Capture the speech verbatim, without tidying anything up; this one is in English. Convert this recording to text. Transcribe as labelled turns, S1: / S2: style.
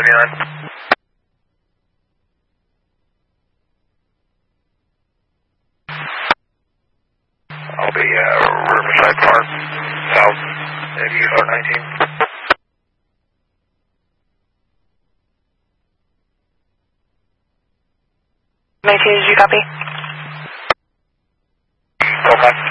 S1: seventy-nine. I'll be uh, Riverside Park, South, at U R nineteen.
S2: nineteen, did you copy?
S1: Okay.